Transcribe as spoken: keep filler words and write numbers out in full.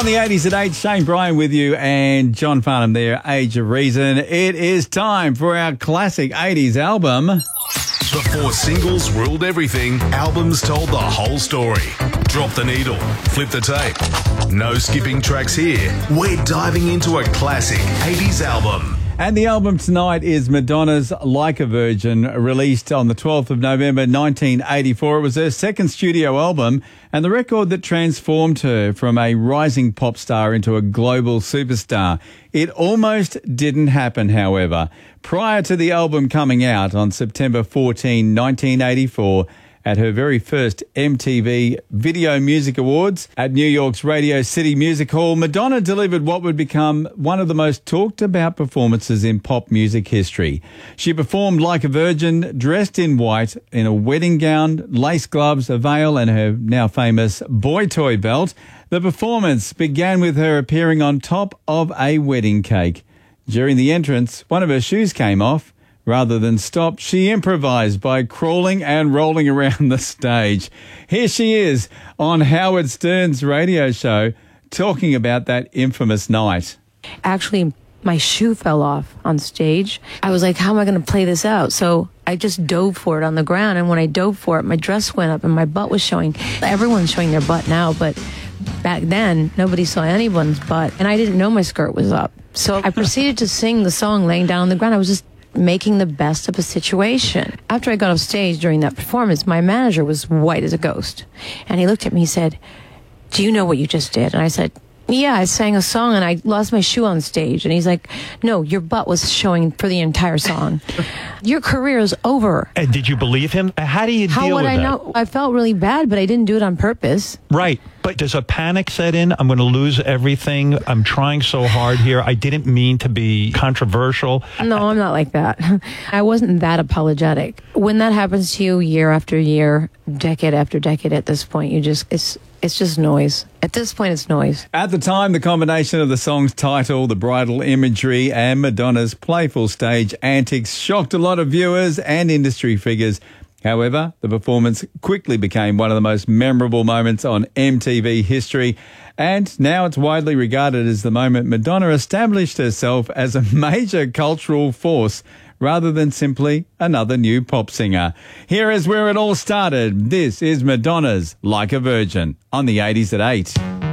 On the eighties at eight, Shane Bryan with you and John Farnham there, Age of Reason. It is time for our classic eighties album. Before singles ruled everything, albums told the whole story. Drop the needle, flip the tape. No skipping tracks here. We're diving into a classic eighties album. And the album tonight is Madonna's Like a Virgin, released on the twelfth of November nineteen eighty-four. It was her second studio album and the record that transformed her from a rising pop star into a global superstar. It almost didn't happen, however. Prior to the album coming out on September fourteenth, nineteen eighty-four, at her very first M T V Video Music Awards at New York's Radio City Music Hall, Madonna delivered what would become one of the most talked about performances in pop music history. She performed Like a Virgin, dressed in white, in a wedding gown, lace gloves, a veil, and her now famous boy toy belt. The performance began with her appearing on top of a wedding cake. During the entrance, one of her shoes came off. Rather than stop, she improvised by crawling and rolling around the stage. Here she is on Howard Stern's radio show talking about that infamous night. Actually, my shoe fell off on stage. I was like, how am I going to play this out? So I just dove for it on the ground. And when I dove for it, my dress went up and my butt was showing. Everyone's showing their butt now, but back then, nobody saw anyone's butt. And I didn't know my skirt was up. So I proceeded to sing the song laying down on the ground. I was just making the best of a situation. After I got off stage during that performance, my manager was white as a ghost. And he looked at me and said, do you know what you just did? And I said, yeah, I sang a song and I lost my shoe on stage. And he's like, no, your butt was showing for the entire song. Your career is over. And did you believe him? How do you How deal would with I that? know? I felt really bad, but I didn't do it on purpose. Right. But does a panic set in? I'm going to lose everything. I'm trying so hard here. I didn't mean to be controversial. No, I'm not like that. I wasn't that apologetic. When that happens to you year after year, decade after decade at this point, you just, it's, it's just noise. At this point, it's noise. At the time, the combination of the song's title, the bridal imagery, and Madonna's playful stage antics shocked a lot of viewers and industry figures. However, the performance quickly became one of the most memorable moments on M T V history, and now it's widely regarded as the moment Madonna established herself as a major cultural force rather than simply another new pop singer. Here is where it all started. This is Madonna's Like a Virgin on the eighties at eight.